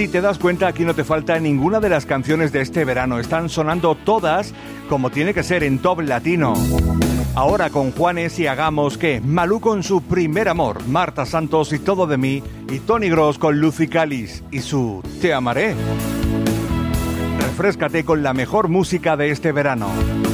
Si te das cuenta, aquí no te falta ninguna de las canciones de este verano. Están sonando todas como tiene que ser en Top Latino. Ahora con Juanes y Hagamos que, Malú con su Primer Amor, Marta Santos y Todo de mí, y Tony Gross con Lucy Calis y su Te amaré. Refréscate con la mejor música de este verano.